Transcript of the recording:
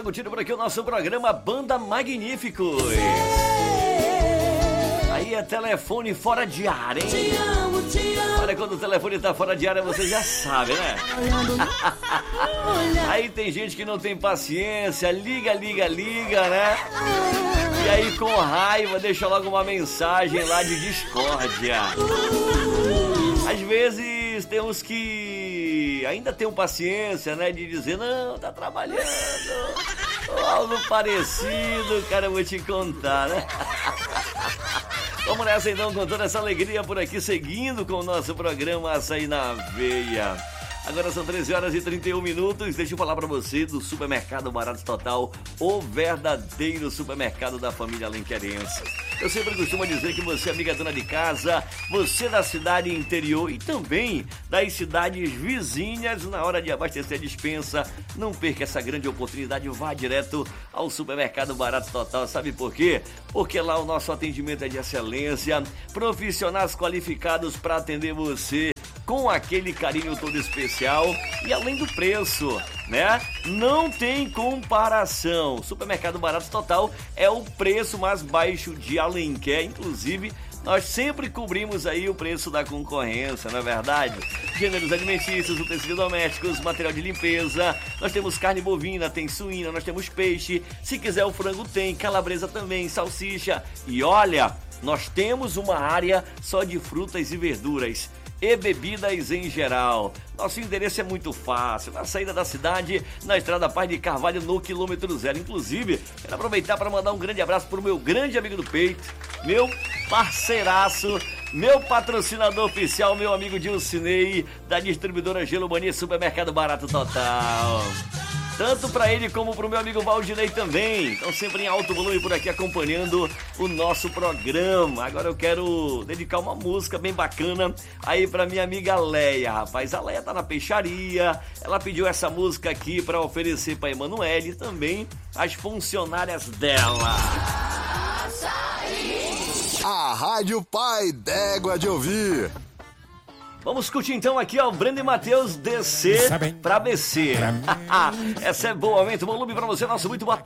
curtindo por aqui o nosso programa Banda Magníficos. Aí é telefone fora de área, hein? Te amo, te amo. Olha, quando o telefone tá fora de área, você já sabe, né? Aí tem gente que não tem paciência, liga, né? E aí com raiva deixa logo uma mensagem lá de discórdia. Às vezes temos que ainda ter paciência, né? De dizer, não, tá trabalhando. Algo parecido, cara, eu vou te contar, né? Vamos nessa então com toda essa alegria por aqui, seguindo com o nosso programa Açaí na Veia. Agora são 13 horas e 31 minutos. Deixa eu falar pra você do Supermercado Barato Total, o verdadeiro supermercado da família alenquerense. Eu sempre costumo dizer que você, amiga dona de casa, você da cidade interior e também das cidades vizinhas, na hora de abastecer a despensa, não perca essa grande oportunidade, vá direto ao Supermercado Barato Total. Sabe por quê? Porque lá o nosso atendimento é de excelência, profissionais qualificados para atender você com aquele carinho todo especial e além do preço, né? Não tem comparação. Supermercado Barato Total é o preço mais baixo de Alenquer, inclusive nós sempre cobrimos aí o preço da concorrência, não é verdade? Gêneros alimentícios, utensílios domésticos, material de limpeza, nós temos carne bovina, tem suína, nós temos peixe, se quiser o frango tem, calabresa também, salsicha e olha, nós temos uma área só de frutas e verduras e bebidas em geral. Nosso endereço é muito fácil, na saída da cidade, na Estrada Paz de Carvalho, no quilômetro 0. Inclusive, quero aproveitar para mandar um grande abraço para o meu grande amigo do peito, meu parceiraço, meu patrocinador oficial, meu amigo Dilcinei, da distribuidora Gelo Mania Supermercado Barato Total. Tanto para ele como para o meu amigo Valdinei também. Estão sempre em alto volume por aqui acompanhando o nosso programa. Agora eu quero dedicar uma música bem bacana aí para minha amiga Leia. Rapaz, a Leia tá na peixaria. Ela pediu essa música aqui para oferecer para Emanuele e também as funcionárias dela. A Rádio Pai d'Égua de Ouvir. Vamos curtir então aqui, ó, o Breno e Matheus, DC pra BC. Essa é boa, aumenta o volume pra você, nosso muito boa tarde.